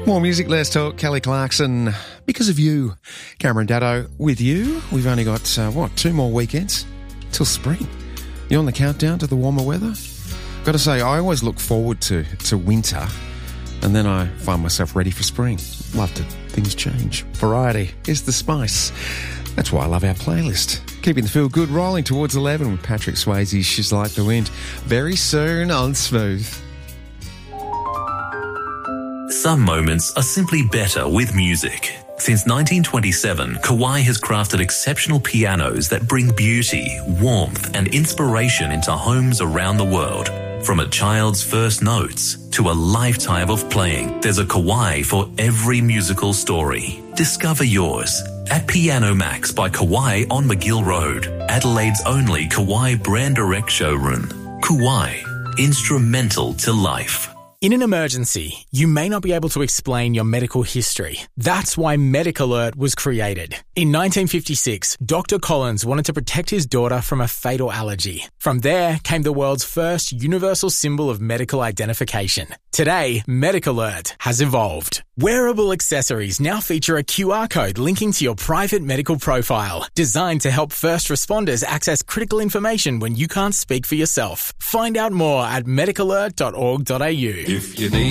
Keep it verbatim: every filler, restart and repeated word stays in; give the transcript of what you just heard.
More music, less talk. Kelly Clarkson, Because of You. Cameron Daddo with you. We've only got, uh, what, two more weekends till spring. You on the countdown to the warmer weather? Got to say, I always look forward to, to winter, and then I find myself ready for spring. Love to things change. Variety is the spice. That's why I love our playlist. Keeping the feel good rolling towards eleven with Patrick Swayze's She's Like the Wind. Very soon on Smooth. Some moments are simply better with music. Since nineteen twenty-seven, Kawai has crafted exceptional pianos that bring beauty, warmth, and inspiration into homes around the world. From a child's first notes to a lifetime of playing, there's a Kawai for every musical story. Discover yours at Piano Max by Kawai on McGill Road, Adelaide's only Kawai brand direct showroom. Kawai, instrumental to life. In an emergency, you may not be able to explain your medical history. That's why MedicAlert was created. In nineteen fifty-six, Doctor Collins wanted to protect his daughter from a fatal allergy. From there came the world's first universal symbol of medical identification. Today, MedicAlert has evolved. Wearable accessories now feature a Q R code linking to your private medical profile, designed to help first responders access critical information when you can't speak for yourself. Find out more at medicalert dot org dot a u. If you need